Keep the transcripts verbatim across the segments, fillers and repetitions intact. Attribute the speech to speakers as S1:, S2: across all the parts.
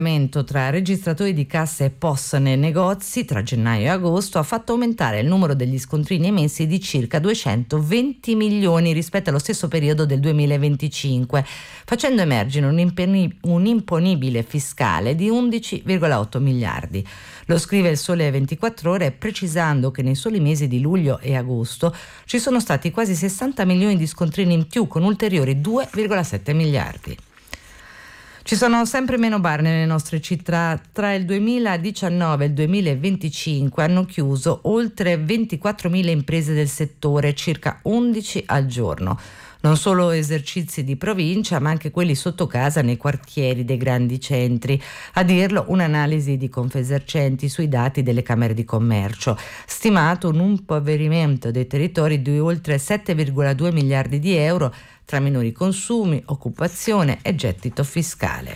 S1: Tra registratori di cassa e P O S nei negozi tra gennaio e agosto ha fatto aumentare il numero degli scontrini emessi di circa duecentoventi milioni rispetto allo stesso periodo del duemilaventicinque, facendo emergere un, impeni- un imponibile fiscale di undici virgola otto miliardi. Lo scrive il Sole ventiquattro Ore, precisando che nei soli mesi di luglio e agosto ci sono stati quasi sessanta milioni di scontrini in più, con ulteriori due virgola sette miliardi. Ci sono sempre meno bar nelle nostre città. Tra il duemiladiciannove e il duemilaventicinque hanno chiuso oltre ventiquattromila imprese del settore, circa undici al giorno. Non solo esercizi di provincia, ma anche quelli sotto casa nei quartieri dei grandi centri. A dirlo un'analisi di Confesercenti sui dati delle camere di commercio. Stimato un impoverimento dei territori di oltre sette virgola due miliardi di euro tra minori consumi, occupazione e gettito fiscale.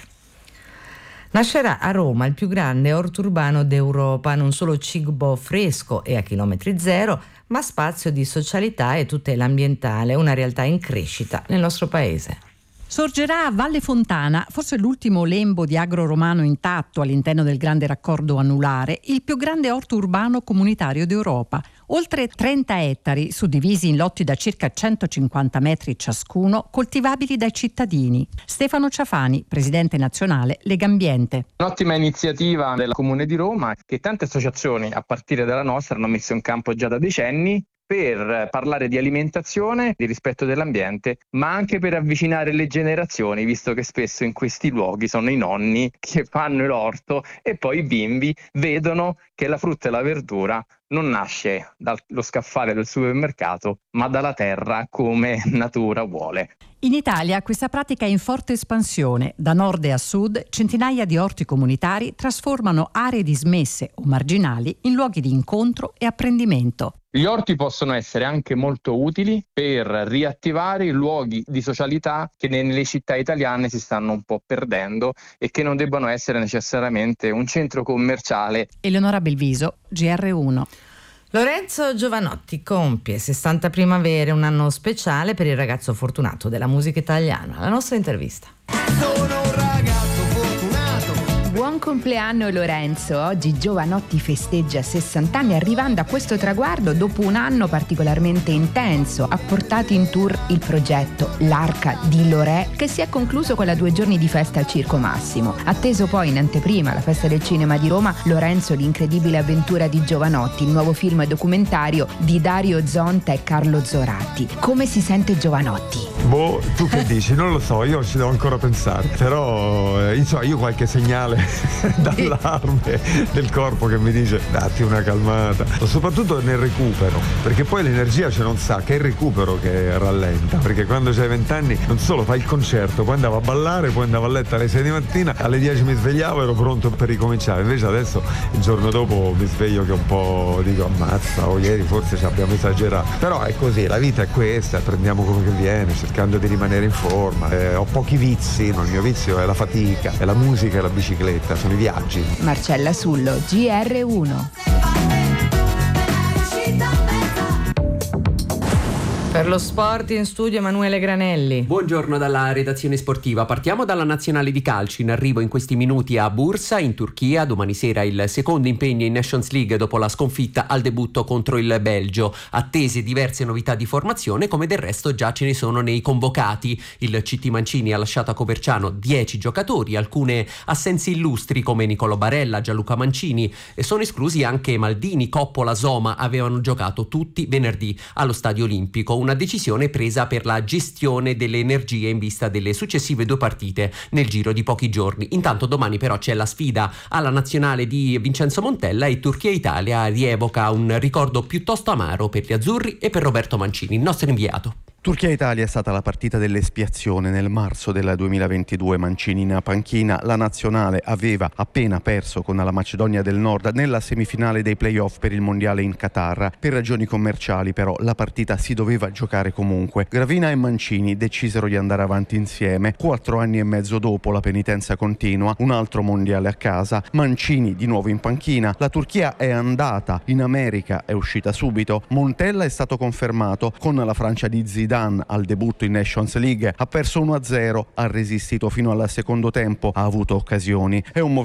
S1: Nascerà a Roma il più grande orto urbano d'Europa, non solo cibo fresco e a chilometri zero, ma spazio di socialità e tutela ambientale, una realtà in crescita nel nostro paese.
S2: Sorgerà a Valle Fontana, forse l'ultimo lembo di agro romano intatto all'interno del grande raccordo anulare, il più grande orto urbano comunitario d'Europa. Oltre trenta ettari, suddivisi in lotti da circa centocinquanta metri ciascuno, coltivabili dai cittadini. Stefano Ciafani, presidente nazionale Legambiente.
S3: Un'ottima iniziativa del Comune di Roma che tante associazioni, a partire dalla nostra, hanno messo in campo già da decenni, per parlare di alimentazione, di rispetto dell'ambiente, ma anche per avvicinare le generazioni, visto che spesso in questi luoghi sono i nonni che fanno l'orto e poi i bimbi vedono che la frutta e la verdura non nasce dallo scaffale del supermercato, ma dalla terra come natura vuole.
S2: In Italia questa pratica è in forte espansione. Da nord a sud centinaia di orti comunitari trasformano aree dismesse o marginali in luoghi di incontro e apprendimento.
S3: Gli orti possono essere anche molto utili per riattivare i luoghi di socialità che nelle città italiane si stanno un po' perdendo e che non debbano essere necessariamente un centro commerciale.
S2: Eleonora Belviso, G R uno.
S1: Lorenzo Giovanotti compie sessanta primavere, un anno speciale per il ragazzo fortunato della musica italiana. La nostra intervista.
S4: Sono un ragazzo fortunato.
S5: Buon compleanno Lorenzo, oggi Giovanotti festeggia sessanta anni arrivando a questo traguardo dopo un anno particolarmente intenso. Ha portato in tour il progetto L'Arca di Lorè, che si è concluso con la due giorni di festa al Circo Massimo. Atteso poi in anteprima la Festa del Cinema di Roma, Lorenzo l'incredibile avventura di Giovanotti, il nuovo film documentario di Dario Zonta e Carlo Zoratti. Come si sente Giovanotti?
S6: Boh, tu che dici? Non lo so, io ci devo ancora pensare, però eh, insomma io qualche segnale d'allarme del corpo che mi dice datti una calmata, soprattutto nel recupero, perché poi l'energia c'è non sa, che è il recupero che rallenta, perché quando c'hai vent'anni non solo fai il concerto, poi andavo a ballare, poi andavo a letto alle sei di mattina, alle dieci mi svegliavo, ero pronto per ricominciare, invece adesso il giorno dopo mi sveglio che un po' dico ammazza, o ieri forse ci abbiamo esagerato, però è così, la vita è questa, prendiamo come che viene, cercando di rimanere in forma, eh, ho pochi vizi, no? Il mio vizio è la fatica, è la musica e la bicicletta, sono i viaggi.
S5: Marcella Sullo, G R uno.
S1: Per lo sport in studio Emanuele Granelli.
S7: Buongiorno dalla redazione sportiva. Partiamo dalla nazionale di calcio, in arrivo in questi minuti a Bursa in Turchia. Domani sera il secondo impegno in Nations League dopo la sconfitta al debutto contro il Belgio. Attese diverse novità di formazione, come del resto già ce ne sono nei convocati. Il C T Mancini ha lasciato a Coverciano dieci giocatori, alcune assenze illustri come Nicolò Barella, Gianluca Mancini, e sono esclusi anche Maldini, Coppola, Soma. Avevano giocato tutti venerdì allo Stadio Olimpico. Una decisione presa per la gestione delle energie in vista delle successive due partite nel giro di pochi giorni. Intanto domani però c'è la sfida alla nazionale di Vincenzo Montella e Turchia-Italia rievoca un ricordo piuttosto amaro per gli azzurri e per Roberto Mancini, il nostro inviato.
S8: Turchia-Italia è stata la partita dell'espiazione. Nel marzo del duemilaventidue Mancini in panchina, la nazionale aveva appena perso con la Macedonia del Nord nella semifinale dei play-off per il mondiale in Qatar. Per ragioni commerciali però la partita si doveva giocare comunque. Gravina e Mancini decisero di andare avanti insieme. Quattro anni e mezzo dopo la penitenza continua, un altro mondiale a casa, Mancini di nuovo in panchina. La Turchia è andata in America, è uscita subito. Montella è stato confermato con la Francia di Zidane Zidane al debutto in Nations League, ha perso uno a zero, ha resistito fino al secondo tempo, ha avuto occasioni. È un